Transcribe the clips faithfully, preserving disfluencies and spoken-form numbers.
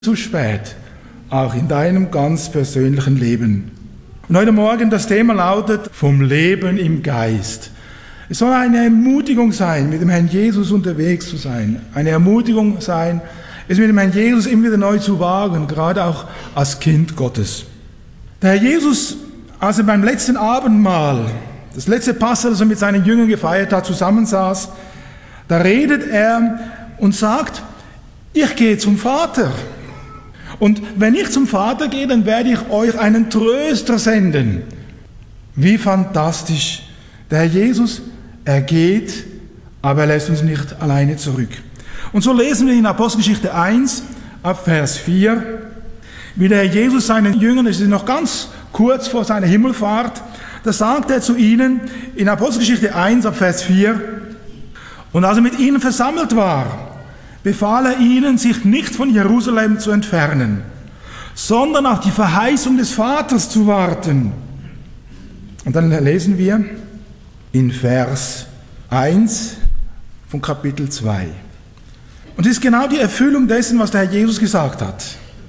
zu spät, auch in deinem ganz persönlichen Leben. Und heute Morgen das Thema lautet vom Leben im Geist. Es soll eine Ermutigung sein, mit dem Herrn Jesus unterwegs zu sein. Eine Ermutigung sein, es mit dem Herrn Jesus immer wieder neu zu wagen, gerade auch als Kind Gottes. Der Herr Jesus, als er beim letzten Abendmahl, das letzte Passa, das er mit seinen Jüngern gefeiert hat, zusammensaß, da redet er und sagt, ich gehe zum Vater. Und wenn ich zum Vater gehe, dann werde ich euch einen Tröster senden. Wie fantastisch. Der Herr Jesus, er geht, aber er lässt uns nicht alleine zurück. Und so lesen wir in Apostelgeschichte eins, ab Vers vier, wie der Herr Jesus seinen Jüngern, das ist noch ganz kurz vor seiner Himmelfahrt, da sagt er zu ihnen in Apostelgeschichte eins, ab Vers vier, und als er mit ihnen versammelt war, befahl er ihnen, sich nicht von Jerusalem zu entfernen, sondern auf die Verheißung des Vaters zu warten. Und dann lesen wir in Vers eins von Kapitel zwei. Und es ist genau die Erfüllung dessen, was der Herr Jesus gesagt hat.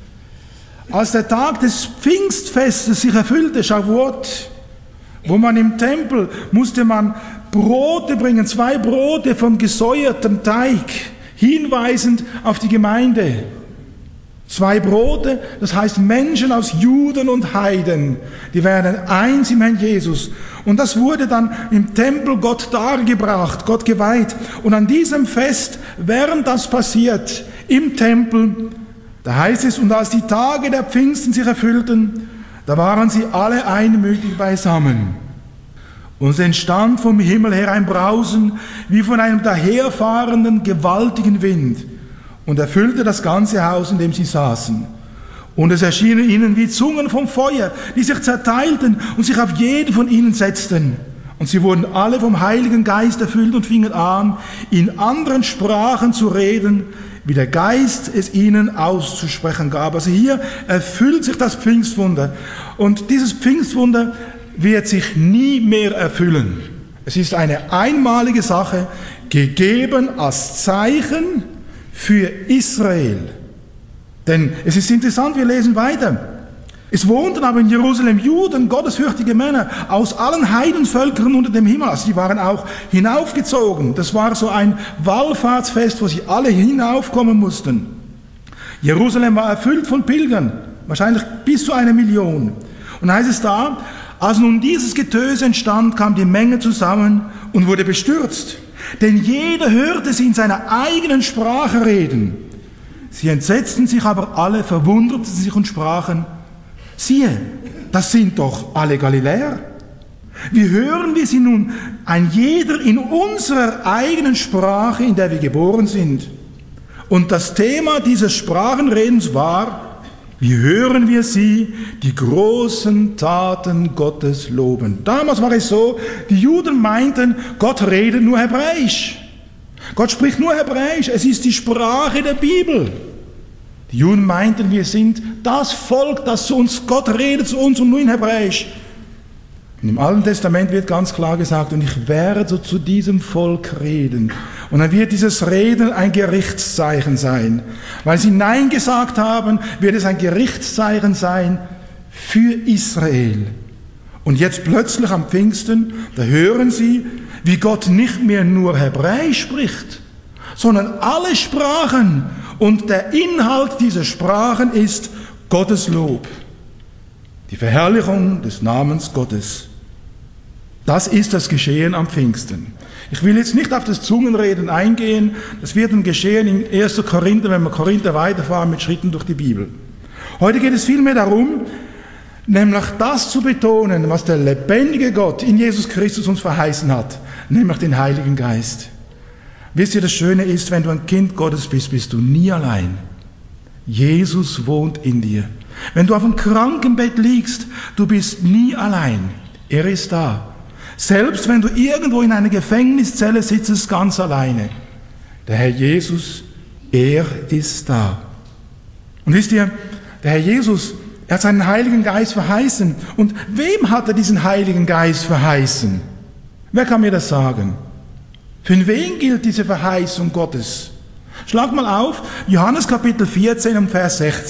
Als der Tag des Pfingstfestes sich erfüllte, Shavuot, wo man im Tempel musste man Brote bringen, zwei Brote von gesäuertem Teig, hinweisend auf die Gemeinde. Zwei Brote, das heißt Menschen aus Juden und Heiden, die werden eins im Herrn Jesus. Und das wurde dann im Tempel Gott dargebracht, Gott geweiht. Und an diesem Fest, während das passiert, im Tempel, da heißt es, und als die Tage der Pfingsten sich erfüllten, da waren sie alle einmütig beisammen. Und es entstand vom Himmel her ein Brausen, wie von einem daherfahrenden, gewaltigen Wind, und erfüllte das ganze Haus, in dem sie saßen. Und es erschienen ihnen wie Zungen vom Feuer, die sich zerteilten und sich auf jeden von ihnen setzten. Und sie wurden alle vom Heiligen Geist erfüllt und fingen an, in anderen Sprachen zu reden, wie der Geist es ihnen auszusprechen gab. Also hier erfüllt sich das Pfingstwunder. Und dieses Pfingstwunder wird sich nie mehr erfüllen. Es ist eine einmalige Sache, gegeben als Zeichen für Israel. Denn es ist interessant, wir lesen weiter. Es wohnten aber in Jerusalem Juden, gottesfürchtige Männer aus allen Heidenvölkern unter dem Himmel. Also die waren auch hinaufgezogen. Das war so ein Wallfahrtsfest, wo sie alle hinaufkommen mussten. Jerusalem war erfüllt von Pilgern, wahrscheinlich bis zu einer Million. Und heißt es da, als nun dieses Getöse entstand, kam die Menge zusammen und wurde bestürzt. Denn jeder hörte sie in seiner eigenen Sprache reden. Sie entsetzten sich aber alle, verwunderten sich und sprachen, siehe, das sind doch alle Galiläer. Wie hören wir sie nun, ein jeder in unserer eigenen Sprache, in der wir geboren sind? Und das Thema dieses Sprachenredens war, wie hören wir sie, die großen Taten Gottes loben? Damals war es so, die Juden meinten, Gott redet nur Hebräisch. Gott spricht nur Hebräisch, es ist die Sprache der Bibel. Die Juden meinten, wir sind das Volk, das zu uns, Gott redet zu uns und nur in Hebräisch. Und im Alten Testament wird ganz klar gesagt, und ich werde zu diesem Volk reden. Und dann wird dieses Reden ein Gerichtszeichen sein. Weil sie Nein gesagt haben, wird es ein Gerichtszeichen sein für Israel. Und jetzt plötzlich am Pfingsten, da hören sie, wie Gott nicht mehr nur Hebräisch spricht, sondern alle Sprachen. Und der Inhalt dieser Sprachen ist Gottes Lob. Die Verherrlichung des Namens Gottes. Das ist das Geschehen am Pfingsten. Ich will jetzt nicht auf das Zungenreden eingehen, das wird dann geschehen in erster Korinther, wenn wir Korinther weiterfahren mit Schritten durch die Bibel. Heute geht es vielmehr darum, nämlich das zu betonen, was der lebendige Gott in Jesus Christus uns verheißen hat, nämlich den Heiligen Geist. Wisst ihr, das Schöne ist, wenn du ein Kind Gottes bist, bist du nie allein. Jesus wohnt in dir. Wenn du auf dem Krankenbett liegst, du bist nie allein. Er ist da. Selbst wenn du irgendwo in einer Gefängniszelle sitzt, ganz alleine. Der Herr Jesus, er ist da. Und wisst ihr, der Herr Jesus, er hat seinen Heiligen Geist verheißen. Und wem hat er diesen Heiligen Geist verheißen? Wer kann mir das sagen? Für wen gilt diese Verheißung Gottes? Schlag mal auf, Johannes Kapitel vierzehn und Vers sechzehn.